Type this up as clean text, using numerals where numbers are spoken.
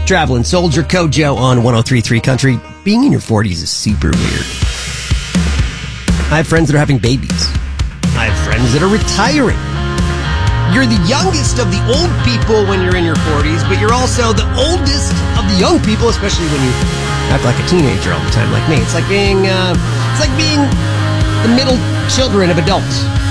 Traveling Soldier, Kojo on 103.3 Country. Being in your 40s is super weird. I have friends that are having babies. I have friends that are retiring. You're the youngest of the old people when you're in your 40s, but you're also the oldest of the young people, especially when you act like a teenager all the time like me. It's like being the middle children of adults.